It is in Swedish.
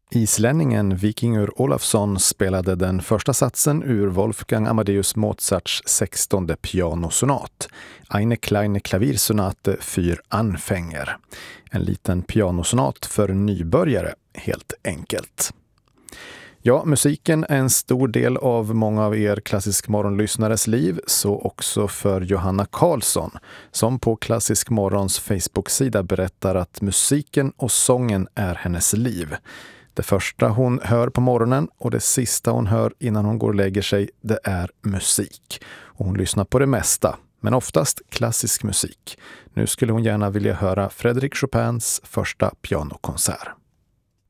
Islänningen Víkingur Ólafsson spelade den första satsen ur Wolfgang Amadeus Mozarts 16:e pianosonat, Eine kleine Klaviersonate für Anfänger. En liten pianosonat för nybörjare, helt enkelt. Ja, musiken är en stor del av många av er Klassisk morgonlyssnares liv, så också för Johanna Karlsson, som på Klassisk morgons Facebook-sida berättar att musiken och sången är hennes liv. Det första hon hör på morgonen och det sista hon hör innan hon går och lägger sig, det är musik. Och hon lyssnar på det mesta, men oftast klassisk musik. Nu skulle hon gärna vilja höra Frédéric Chopins första pianokonsert.